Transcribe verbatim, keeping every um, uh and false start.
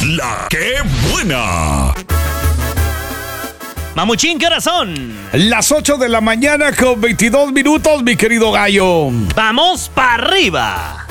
La que buena. Mamuchín, ¿qué horas son? Las ocho de la mañana con veintidós minutos, mi querido gallo. Vamos para arriba.